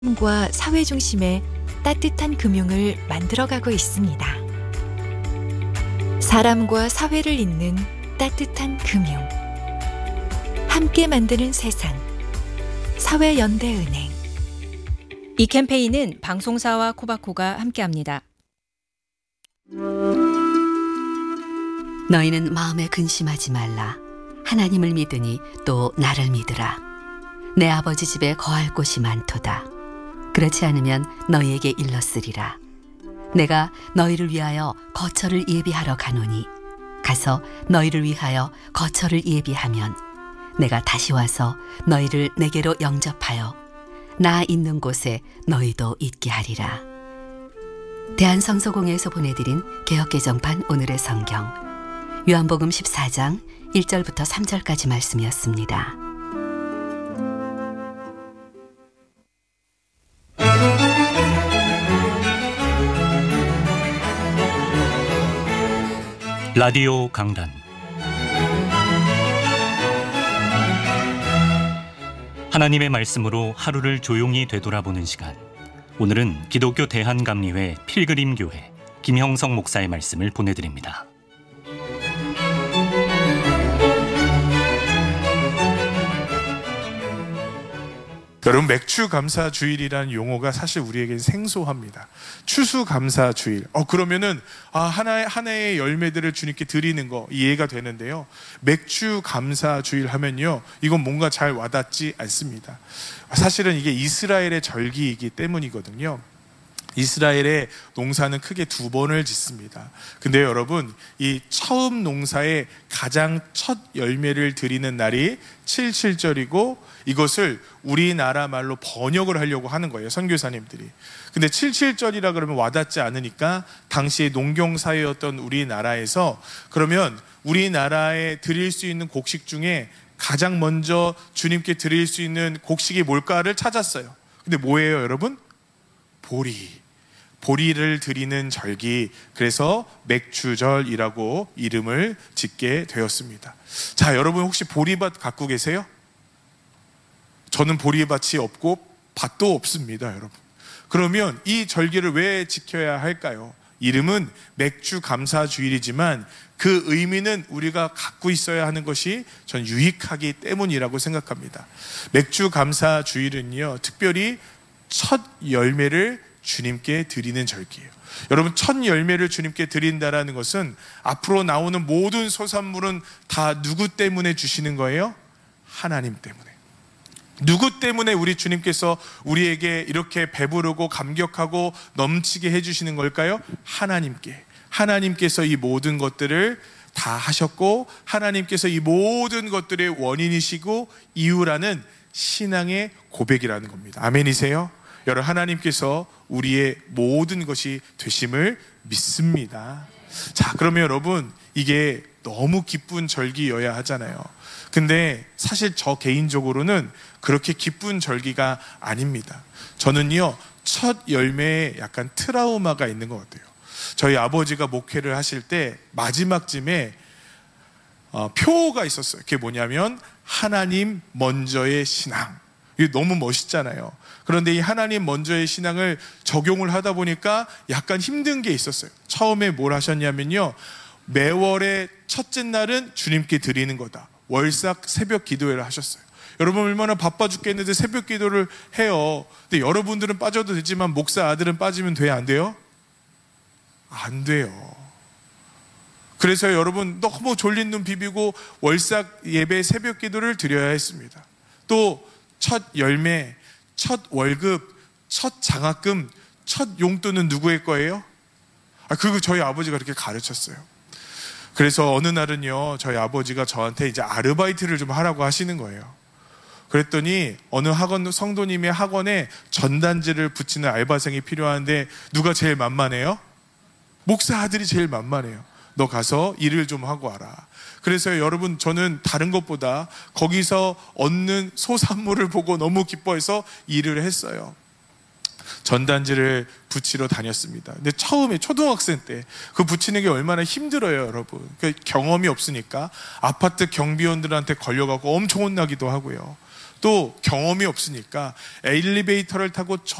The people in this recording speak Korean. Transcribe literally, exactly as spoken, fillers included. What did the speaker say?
과 사회 중심의 따뜻한 금융을 만들어가고 있습니다. 사람과 사회를 잇는 따뜻한 금융. 함께 만드는 세상. 사회연대은행. 이 캠페인은 방송사와 코바코가 함께합니다. 너희는 마음에 근심하지 말라. 하나님을 믿으니 또 나를 믿으라. 내 아버지 집에 거할 곳이 많도다. 그렇지 않으면 너희에게 일렀으리라. 내가 너희를 위하여 거처를 예비하러 가노니 가서 너희를 위하여 거처를 예비하면 내가 다시 와서 너희를 내게로 영접하여 나 있는 곳에 너희도 있게 하리라. 대한성서공회에서 보내드린 개역개정판 오늘의 성경 요한복음 십사 장 일 절부터 삼 절까지 말씀이었습니다. 라디오 강단. 하나님의 말씀으로 하루를 조용히 되돌아보는 시간. 오늘은 기독교 대한감리회 필그림교회 김형성 목사의 말씀을 보내드립니다. 여러분, 맥추감사주일이라는 용어가 사실 우리에겐 생소합니다. 추수감사주일. 어 그러면은 아 하나의 한 해의 열매들을 주님께 드리는 거 이해가 되는데요. 맥추감사주일 하면요, 이건 뭔가 잘 와닿지 않습니다. 사실은 이게 이스라엘의 절기이기 때문이거든요. 이스라엘의 농사는 크게 두 번을 짓습니다. 근데 여러분, 이 처음 농사의 가장 첫 열매를 드리는 날이 칠칠절이고 이것을 우리나라 말로 번역을 하려고 하는 거예요, 선교사님들이. 근데 칠칠절이라 그러면 와닿지 않으니까 당시의 농경사회였던 우리나라에서 그러면 우리나라에 드릴 수 있는 곡식 중에 가장 먼저 주님께 드릴 수 있는 곡식이 뭘까를 찾았어요. 근데 뭐예요, 여러분? 보리. 보리를 드리는 절기, 그래서 맥추절이라고 이름을 짓게 되었습니다. 자, 여러분 혹시 보리밭 갖고 계세요? 저는 보리밭이 없고 밭도 없습니다, 여러분. 그러면 이 절기를 왜 지켜야 할까요? 이름은 맥추감사주일이지만 그 의미는 우리가 갖고 있어야 하는 것이 전 유익하기 때문이라고 생각합니다. 맥추감사주일은요, 특별히 첫 열매를 주님께 드리는 절기예요. 여러분, 첫 열매를 주님께 드린다라는 것은 앞으로 나오는 모든 소산물은 다 누구 때문에 주시는 거예요? 하나님 때문에. 누구 때문에 우리 주님께서 우리에게 이렇게 배부르고 감격하고 넘치게 해주시는 걸까요? 하나님께. 하나님께서 이 모든 것들을 다 하셨고 하나님께서 이 모든 것들의 원인이시고 이유라는 신앙의 고백이라는 겁니다. 아멘이세요? 여러분, 하나님께서 우리의 모든 것이 되심을 믿습니다. 자, 그러면 여러분, 이게 너무 기쁜 절기여야 하잖아요. 근데 사실 저 개인적으로는 그렇게 기쁜 절기가 아닙니다. 저는요, 첫 열매에 약간 트라우마가 있는 것 같아요. 저희 아버지가 목회를 하실 때 마지막쯤에 어, 표가 있었어요. 그게 뭐냐면 하나님 먼저의 신앙. 이게 너무 멋있잖아요. 그런데 이 하나님 먼저의 신앙을 적용을 하다 보니까 약간 힘든 게 있었어요. 처음에 뭘 하셨냐면요, 매월의 첫째 날은 주님께 드리는 거다. 월삭 새벽 기도회를 하셨어요. 여러분, 얼마나 바빠 죽겠는데 새벽 기도를 해요. 근데 여러분들은 빠져도 되지만 목사 아들은 빠지면 돼요, 안 돼요? 안 돼요. 그래서 여러분, 너무 졸린 눈 비비고 월삭 예배 새벽 기도를 드려야 했습니다. 또 첫 열매, 첫 월급, 첫 장학금, 첫 용돈은 누구의 거예요? 아, 그거 저희 아버지가 그렇게 가르쳤어요. 그래서 어느 날은요, 저희 아버지가 저한테 이제 아르바이트를 좀 하라고 하시는 거예요. 그랬더니 어느 학원, 성도님의 학원에 전단지를 붙이는 알바생이 필요한데 누가 제일 만만해요? 목사 아들이 제일 만만해요. 너 가서 일을 좀 하고 와라. 그래서 여러분, 저는 다른 것보다 거기서 얻는 소산물을 보고 너무 기뻐해서 일을 했어요. 전단지를 붙이러 다녔습니다. 근데 처음에 초등학생 때 그 붙이는 게 얼마나 힘들어요, 여러분. 그 경험이 없으니까 아파트 경비원들한테 걸려가고 엄청 혼나기도 하고요. 또 경험이 없으니까 엘리베이터를 타고